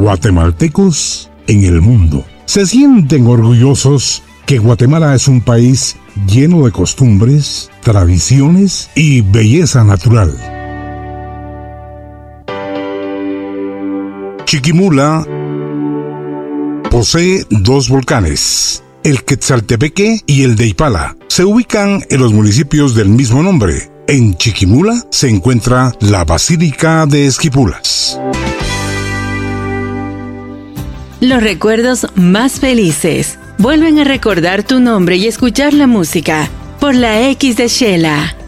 guatemaltecos en el mundo. Se sienten orgullosos que Guatemala es un país lleno de costumbres, tradiciones y belleza natural. Chiquimula posee 2 volcanes, el Quetzaltepeque y el de Ipala. Se ubican en los municipios del mismo nombre. En Chiquimula se encuentra la Basílica de Esquipulas. Los recuerdos más felices vuelven a recordar tu nombre y escuchar la música por la X de Shela.